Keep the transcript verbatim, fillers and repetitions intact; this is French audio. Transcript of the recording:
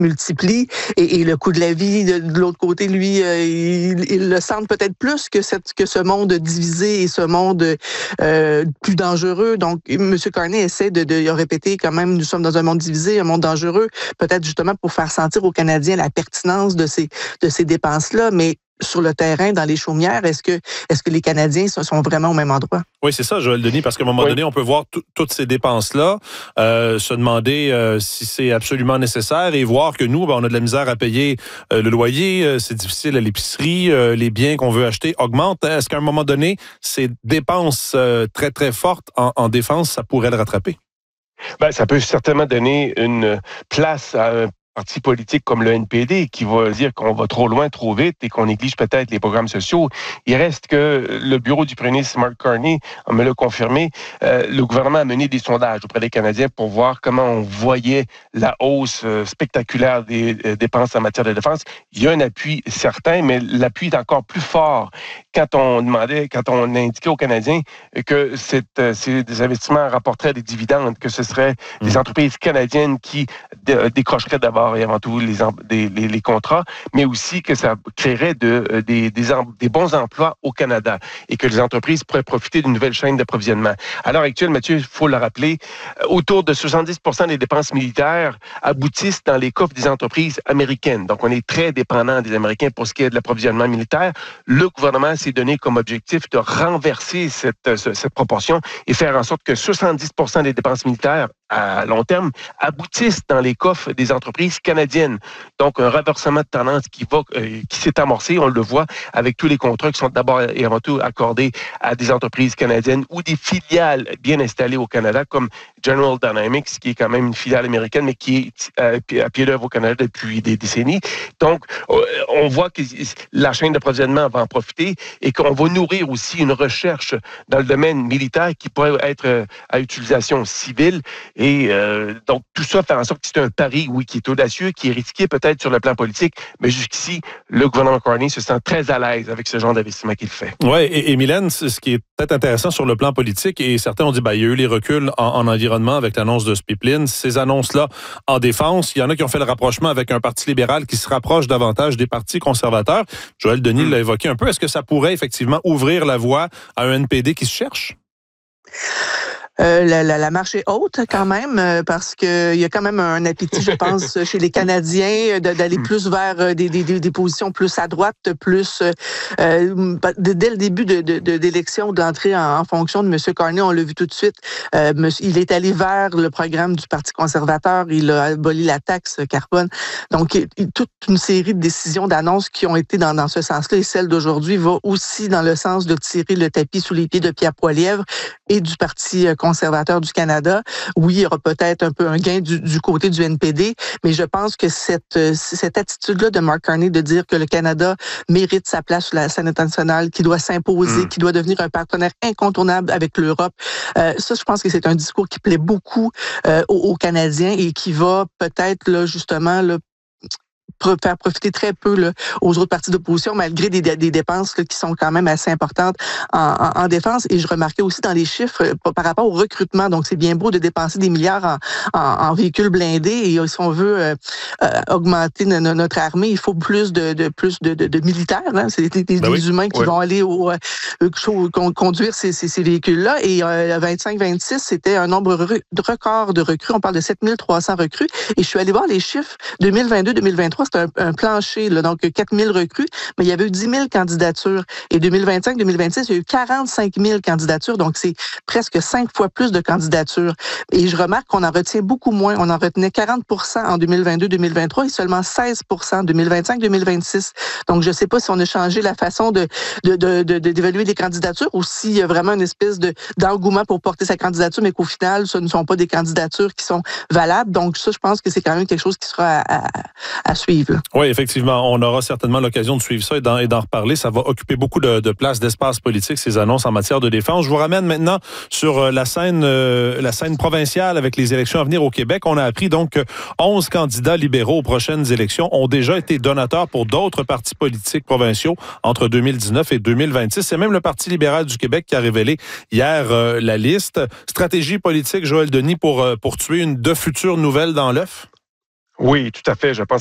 multiplient. Et, et le coût de la vie, de, de l'autre côté, lui, euh, il, il le sent peut-être plus que, cette, que ce monde divisé et ce monde euh, plus dangereux. Donc, M. Carney essaie de, de répéter quand même, nous sommes dans un monde divisé, un monde dangereux, peut-être justement pour faire sentir aux Canadiens la pertinence de ces, de ces dépenses-là. Mais sur le terrain, dans les chaumières, est-ce que, est-ce que les Canadiens sont vraiment au même endroit? Oui, c'est ça, Joël Denis, parce qu'à un moment oui. donné, on peut voir t- toutes ces dépenses-là, euh, se demander euh, si c'est absolument nécessaire et voir que nous, ben, on a de la misère à payer euh, le loyer, euh, c'est difficile à l'épicerie, euh, les biens qu'on veut acheter augmentent. Est-ce qu'à un moment donné, ces dépenses euh, très, très fortes en, en défense, ça pourrait le rattraper? Ben, ça peut certainement donner une place à un parti politique comme le N P D qui va dire qu'on va trop loin, trop vite et qu'on néglige peut-être les programmes sociaux. Il reste que le bureau du premier ministre Mark Carney me l'a confirmé. Euh, le gouvernement a mené des sondages auprès des Canadiens pour voir comment on voyait la hausse euh, spectaculaire des euh, dépenses en matière de défense. Il y a un appui certain, mais l'appui est encore plus fort quand on demandait, quand on indiquait aux Canadiens que cette, euh, ces des investissements rapporteraient des dividendes, que ce serait mmh. des entreprises canadiennes qui dé- décrocheraient d'abord et avant tout les, les, les, les contrats, mais aussi que ça créerait de, des, des, des bons emplois au Canada et que les entreprises pourraient profiter d'une nouvelle chaîne d'approvisionnement. À l'heure actuelle, Mathieu, il faut le rappeler, autour de soixante-dix pour cent des dépenses militaires aboutissent dans les coffres des entreprises américaines. Donc, on est très dépendant des Américains pour ce qui est de l'approvisionnement militaire. Le gouvernement s'est donné comme objectif de renverser cette, cette proportion et faire en sorte que soixante-dix pour cent des dépenses militaires à long terme aboutissent dans les coffres des entreprises canadiennes. Donc, un renversement de tendance qui va, euh, qui s'est amorcé, on le voit avec tous les contrats qui sont d'abord et avant tout accordés à des entreprises canadiennes ou des filiales bien installées au Canada, comme General Dynamics, qui est quand même une filiale américaine, mais qui est euh, à pied d'œuvre au Canada depuis des décennies. Donc, euh, on voit que la chaîne d'approvisionnement va en profiter et qu'on va nourrir aussi une recherche dans le domaine militaire qui pourrait être euh, à utilisation civile. Et euh, donc, tout ça fait en sorte que c'est un pari, oui, qui est audacieux, qui est risqué peut-être sur le plan politique, mais jusqu'ici, le gouvernement Carney se sent très à l'aise avec ce genre d'investissement qu'il fait. Oui, et, et Mylène, ce qui est peut-être intéressant sur le plan politique, et certains ont dit, ben, il y a eu les reculs en, en environnement avec l'annonce de ce pipeline, ces annonces-là en défense, il y en a qui ont fait le rapprochement avec un parti libéral qui se rapproche davantage des partis conservateurs. Joël Denis mmh. l'a évoqué un peu. Est-ce que ça pourrait effectivement ouvrir la voie à un N P D qui se cherche? Euh, la, la, la marche est haute quand même euh, parce que il y a quand même un appétit, je pense, chez les Canadiens de, d'aller plus vers des, des, des positions plus à droite, plus euh, dès le début de, de, de d'élection, d'entrée en, en fonction de M. Carney, on l'a vu tout de suite. Euh, il est allé vers le programme du Parti conservateur, il a aboli la taxe carbone. Donc, il, toute une série de décisions, d'annonces qui ont été dans, dans ce sens-là, et celle d'aujourd'hui va aussi dans le sens de tirer le tapis sous les pieds de Pierre Poilievre et du Parti conservateur du Canada. Oui, il y aura peut-être un peu un gain du, du côté du N P D, mais je pense que cette, cette attitude-là de Mark Carney de dire que le Canada mérite sa place sur la scène internationale, qui doit s'imposer, mmh. qui doit devenir un partenaire incontournable avec l'Europe, euh, ça, je pense que c'est un discours qui plaît beaucoup euh, aux, aux Canadiens et qui va peut-être, là, justement, là, faire profiter très peu là, aux autres partis d'opposition, malgré des, des dépenses là, qui sont quand même assez importantes en, en, en défense. Et je remarquais aussi dans les chiffres euh, par rapport au recrutement. Donc, c'est bien beau de dépenser des milliards en, en, en véhicules blindés. Et si on veut euh, euh, augmenter no, no, notre armée, il faut plus de, de plus de, de, de militaires. Hein? C'est des, des, ben des oui, humains qui oui. vont aller au, euh, conduire ces, ces, ces véhicules-là. Et euh, vingt-cinq vingt-six, c'était un nombre re- de record de recrues. On parle de sept mille trois cents recrues. Et je suis allée voir les chiffres deux mille vingt-deux deux mille vingt-trois. Un, un plancher, là, donc quatre mille recrues, mais il y avait eu dix mille candidatures. Et deux mille vingt-cinq deux mille vingt-six, il y a eu quarante-cinq mille candidatures, donc c'est presque cinq fois plus de candidatures. Et je remarque qu'on en retient beaucoup moins. On en retenait quarante pour cent en deux mille vingt-deux deux mille vingt-trois et seulement seize pour cent en deux mille vingt-cinq deux mille vingt-six. Donc, je ne sais pas si on a changé la façon de, de, de, de, d'évaluer les candidatures ou s'il y a vraiment une espèce de, d'engouement pour porter sa candidature, mais qu'au final, ce ne sont pas des candidatures qui sont valables. Donc, ça, je pense que c'est quand même quelque chose qui sera à, à, à suivre. Oui, effectivement. On aura certainement l'occasion de suivre ça et d'en, et d'en reparler. Ça va occuper beaucoup de, de place, d'espace politique, ces annonces en matière de défense. Je vous ramène maintenant sur la scène, euh, la scène provinciale avec les élections à venir au Québec. On a appris donc que onze candidats libéraux aux prochaines élections ont déjà été donateurs pour d'autres partis politiques provinciaux entre deux mille dix-neuf et deux mille vingt-six. C'est même le Parti libéral du Québec qui a révélé hier euh, la liste. Stratégie politique, Joël Denis, pour, euh, pour tuer une de futures nouvelles dans l'œuf? Oui, tout à fait. Je pense